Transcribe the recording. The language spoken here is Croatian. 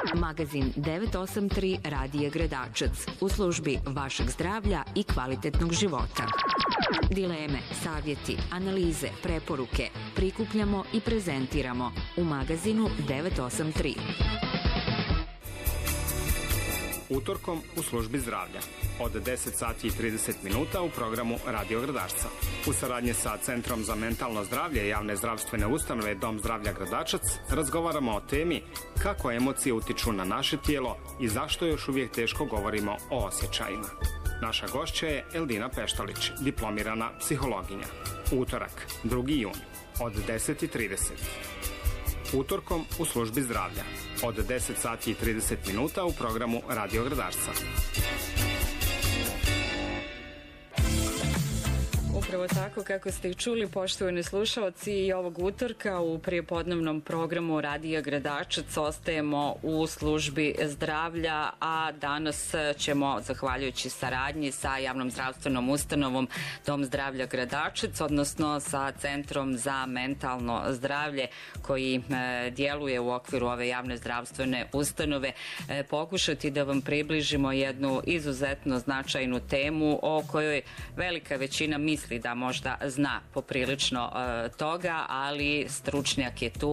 Magazin 983 Radija Gradačac u službi vašeg zdravlja i kvalitetnog života. Dileme, savjeti, analize, preporuke prikupljamo i prezentiramo u magazinu 983. Utorkom u službi zdravlja od 10 sati i 30 minuta u programu Radio Gradačca. U saradnji sa Centrom za mentalno zdravlje javne zdravstvene ustanove Dom zdravlja Gradačac razgovaramo o temi kako emocije utiču na naše tijelo i zašto još uvijek teško govorimo o osjećajima. Naša gošća je Eldina Peštalić, diplomirana psihologinja. Utorak, 2. jun, od 10:30. Utorkom u službi zdravlja od 10 sati i 30 minuta u programu Radio Gradačca. Upravo tako kako ste i čuli, poštovani slušalci, i ovog utorka u prijepodnevnom programu Radija Gradačac ostajemo u službi zdravlja, a danas ćemo, zahvaljujući saradnji sa javnom zdravstvenom ustanovom Dom zdravlja Gradačac, odnosno sa Centrom za mentalno zdravlje koji djeluje u okviru ove javne zdravstvene ustanove, pokušati da vam približimo jednu izuzetno značajnu temu o kojoj velika većina misli da možda zna poprilično toga, ali stručnjak je tu